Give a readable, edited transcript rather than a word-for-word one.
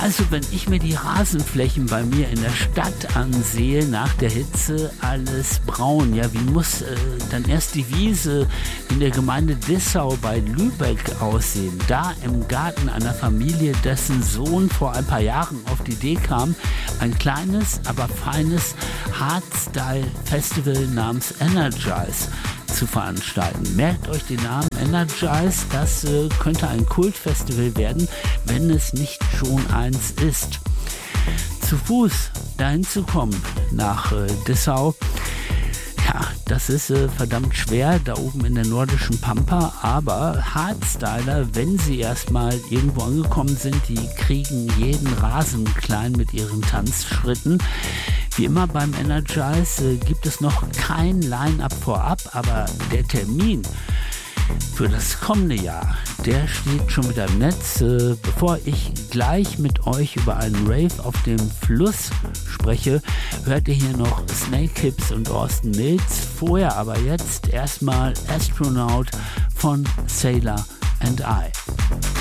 Also wenn ich mir die Rasenflächen bei mir in der Stadt ansehe, nach der Hitze alles braun. Ja, wie muss dann erst die Wiese in der Gemeinde Dissau bei Lübeck aussehen? Da im Garten einer Familie, dessen Sohn vor ein paar Jahren auf die Idee kam, ein kleines, aber feines Hardstyle-Festival namens Energize zu veranstalten. Merkt euch den Namen Energize, das könnte ein Kultfestival werden, wenn es nicht schon eins ist. Zu Fuß dahin zu kommen nach Dissau, ja, das ist verdammt schwer, da oben in der nordischen Pampa, aber Hardstyler, wenn sie erstmal irgendwo angekommen sind, die kriegen jeden Rasen klein mit ihren Tanzschritten. Wie immer beim Energize gibt es noch kein Line-Up vorab, aber der Termin für das kommende Jahr, der steht schon wieder im Netz. Bevor ich gleich mit euch über einen Rave auf dem Fluss spreche, hört ihr hier noch Snake Hips und Austin Mills. Vorher aber jetzt erstmal Astronaut von Sailor and I.